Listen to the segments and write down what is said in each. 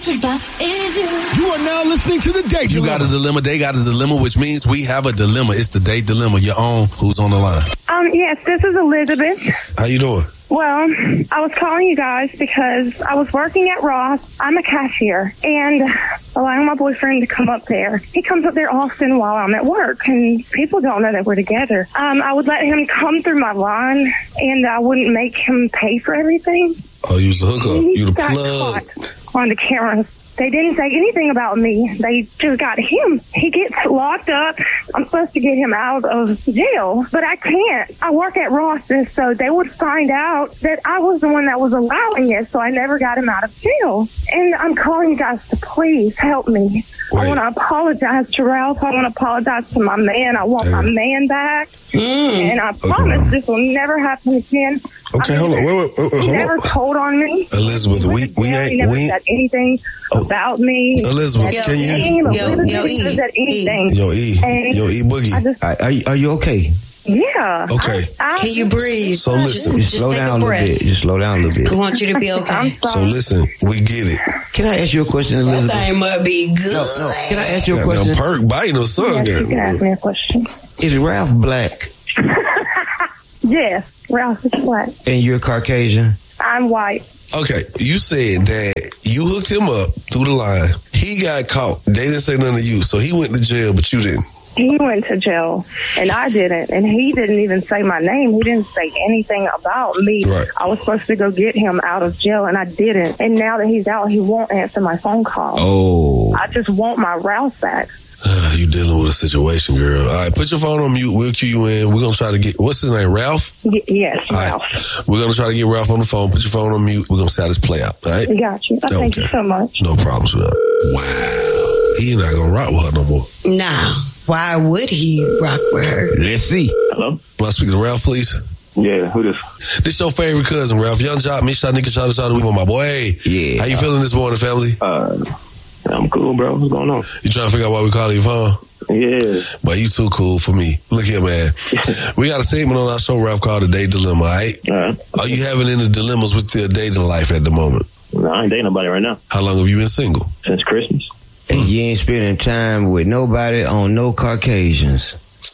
You are now listening to The Date Dilemma. You got a dilemma, they got a dilemma, which means we have a dilemma. It's the Date Dilemma. Your own. Who's on the line? Yes, this is Elizabeth. How you doing? Well, I was calling you guys because I was working at Ross. I'm a cashier, and allowing my boyfriend to come up there. He comes up there often while I'm at work, and people don't know that we're together. I would let him come through my line, and I wouldn't make him pay for everything. Oh, you was the hookup. You the got plug. Caught on the cameras. They didn't say anything about me. They just got him. He gets locked up. I'm supposed to get him out of jail, but I can't. I work at Ross, and so they would find out that I was the one that was allowing it, so I never got him out of jail. And I'm calling you guys to please help me. I want to apologize to Ralph. I want to apologize to my man. I want my man back. And I promise this will never happen again. Okay, hold on. Wait, he never told on me. Elizabeth, we he never said anything about me. Elizabeth, can you? Yo, E Boogie. Are you okay? Yeah. Okay. Can you breathe? So listen. Just slow down a little bit. Just slow down a little bit. I want you to be okay. So listen, we get it. Can I ask you a question, Elizabeth? That thing must be good. No. Can I ask you a question? Perk biting or something. Yes, you can ask me a question. Is Ralph black? Yes, Ralph is black. And you're Caucasian? I'm white. Okay, you said that you hooked him up through the line. He got caught. They didn't say nothing to you, so he went to jail, but you didn't. He went to jail, and I didn't. And he didn't even say my name. He didn't say anything about me. Right. I was supposed to go get him out of jail, and I didn't. And now that he's out, he won't answer my phone call. Oh. I just want my Ralph back. You dealing with a situation, girl. All right, put your phone on mute. We'll cue you in. We're going to try to get... What's his name, Ralph? Yes, all Ralph. Right. We're going to try to get Ralph on the phone. Put your phone on mute. We're going to see how this play out, all right? Got you. Thank you so much. No problems with that. Wow. He not going to rock with her no more. Nah. Why would he rock with her? Let's see. Hello? Can I speak to Ralph, please? Yeah, who this? This your favorite cousin, Ralph. Young Job, me, Shanika, Shada, we want my boy. Yeah. How you feeling this morning, family? I'm cool, bro. What's going on? You trying to figure out why we calling your phone? Yeah. But you too cool for me. Look here, man. We got a segment on our show, Ralph, called The Date Dilemma, all right? Are you having any dilemmas with your dating life at the moment? No, I ain't dating nobody right now. How long have you been single? Since Christmas. And you ain't spending time with nobody on no Caucasians.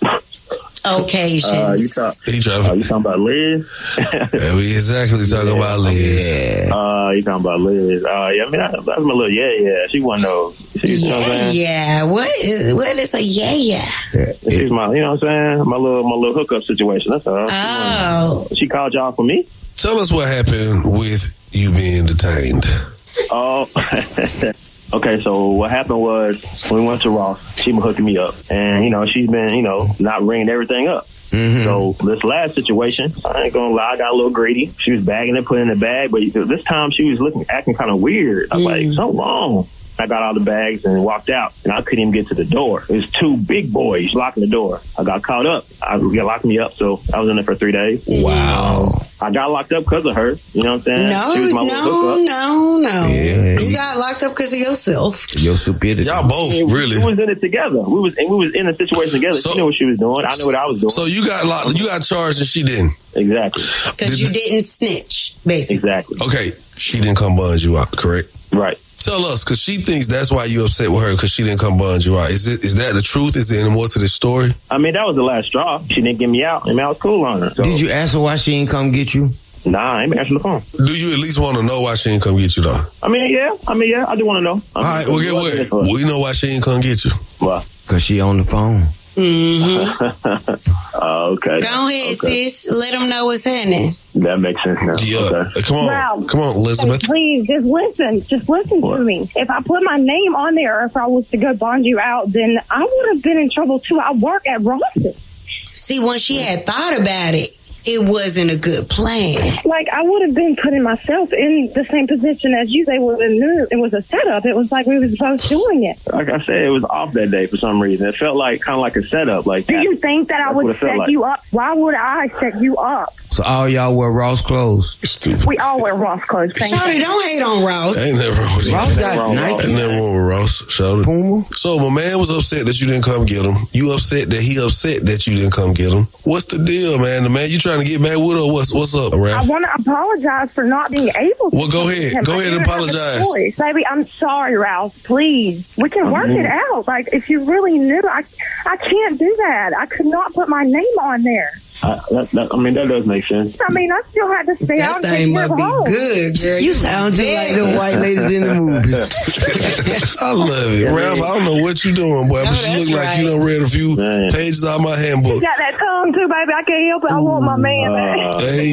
Occasions. You talking about Liz? Yeah, we exactly talking about Liz. Yeah. You talking about Liz? Yeah, I mean, that's my little yeah. She wasn't no. Yeah. What is a yeah? She's my, you know what I'm saying? My little hookup situation. That's all. Oh. She called y'all for me? Tell us what happened with you being detained. Oh. Okay, so what happened was when we went to Ross, she been hooking me up. And, she's been, not ringing everything up. Mm-hmm. So this last situation, I ain't gonna lie, I got a little greedy. She was bagging it, putting it in the bag, but this time she was acting kind of weird. I was like, something wrong. I got all the bags and walked out, and I couldn't even get to the door. It was two big boys locking the door. I got caught up. They locked me up, so I was in there for 3 days. Wow. I got locked up because of her. You know what I'm saying? No. Yeah. You got locked up because of yourself. Your stupidity. Y'all both, really. We was in it together. We was in a situation together. She knew what she was doing. I knew what I was doing. So you got locked, you got charged and she didn't? Exactly. Because you didn't snitch, basically. Exactly. Okay. She didn't come bond you out, correct? Right. Tell us, because she thinks that's why you upset with her, because she didn't come bond you out. Is that the truth? Is there any more to this story? I mean, that was the last straw. She didn't get me out. I mean, I was cool on her. So. Did you ask her why she didn't come get you? Nah, I ain't been answering the phone. Do you at least want to know why she didn't come get you, though? I mean, yeah, I do want to know. All right, well, get what? We know why she didn't come get you. Why? Because she on the phone. Mm-hmm. Okay. Go ahead, sis. Let them know what's happening. That makes sense now. Yeah. Okay. Come on, Elizabeth. Hey, please, just listen to me. If I put my name on there, or if I was to go bond you out, then I would have been in trouble too. I work at Ross's. See, when she had thought about it, it wasn't a good plan. Like, I would have been putting myself in the same position as you. They would have knew it was a setup. It was like we were both doing it. Like I said, it was off that day for some reason. It felt like kind of like a setup. Like, do you think that I would set you up? Why would I set you up? So all y'all wear Ross clothes? Stupid. We all wear Ross clothes. Shawty, don't hate on Ross. Ain't never wrong with you. Ross got Nike. Ain't never wrong with Ross. Shawty. Puma. So my man was upset that you didn't come get him. You upset that he upset that you didn't come get him. What's the deal, man? The man, you trying trying to get back with her? What's up, Ralph? I want to apologize for not being able to. Well, go ahead. Go ahead and apologize. Baby, I'm sorry, Ralph. Please. We can work it out. Like, if you really knew, I can't do that. I could not put my name on there. That does make sense. I mean, I still had to stay out and take care of home. Good, girl. You sound just like the white ladies in the movies. I love it. Ralph, I don't know what you're doing, boy, but you look like you done read a few pages out of my handbook. You got that tongue, too, baby. I can't help it. I want my man back. Hey,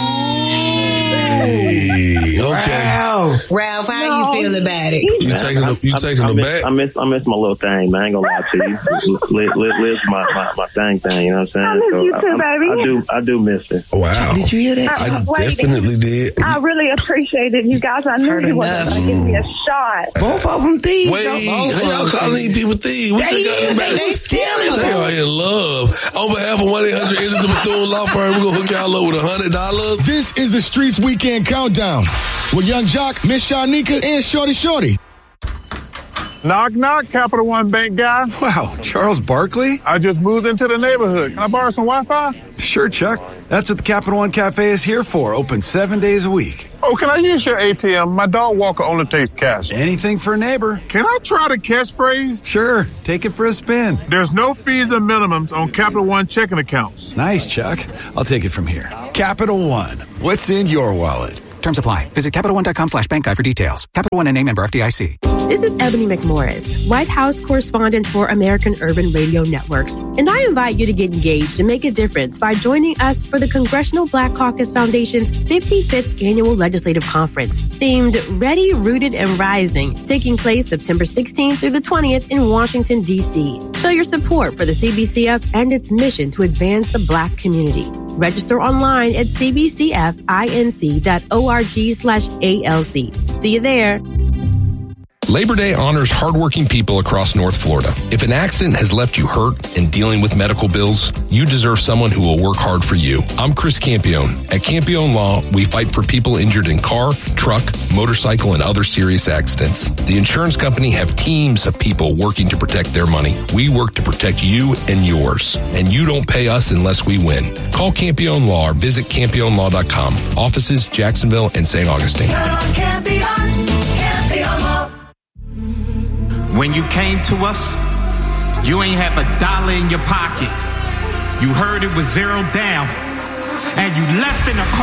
okay. Ralph, how you feel about it? You taking the back? I miss my little thing, man. I ain't gonna lie to you. Live my thing, you know what I'm saying? I miss you too, baby. I do miss it. Wow. Did you hear that? I definitely did. I really appreciated you guys. I knew you wasn't going to give me a shot. Both of them thieves. Wait, how y'all calling these people thieves? They stealing They are in love. On behalf of 1-800 Is It the Bethune Law Firm, we're going to hook y'all up with $100. This is the Streets Weekend Countdown with Young Jock, Miss Shanika, and Shorty. Knock, knock, Capital One Bank guy. Wow, Charles Barkley? I just moved into the neighborhood. Can I borrow some Wi-Fi? Sure, Chuck. That's what the Capital One Cafe is here for. Open 7 days a week. Oh, can I use your ATM? My dog walker only takes cash. Anything for a neighbor. Can I try the catchphrase? Sure, take it for a spin. There's no fees and minimums on Capital One checking accounts. Nice, Chuck. I'll take it from here. Capital One. What's in your wallet? Terms apply. Visit CapitalOne.com/bankguide for details. Capital One NA, member FDIC. This is Ebony McMorris, White House correspondent for American Urban Radio Networks, and I invite you to get engaged and make a difference by joining us for the Congressional Black Caucus Foundation's 55th Annual Legislative Conference, themed Ready, Rooted, and Rising, taking place September 16th through the 20th in Washington, D.C. Show your support for the CBCF and its mission to advance the Black community. Register online at cbcfinc.org/ALC. See you there. Labor Day honors hardworking people across North Florida. If an accident has left you hurt and dealing with medical bills, you deserve someone who will work hard for you. I'm Chris Campione. At Campione Law, we fight for people injured in car, truck, motorcycle, and other serious accidents. The insurance company have teams of people working to protect their money. We work to protect you and yours. And you don't pay us unless we win. Call Campione Law or visit CampioneLaw.com. Offices, Jacksonville and St. Augustine. When you came to us, you ain't have $1 in your pocket. You heard it was 0 down, and you left in a car.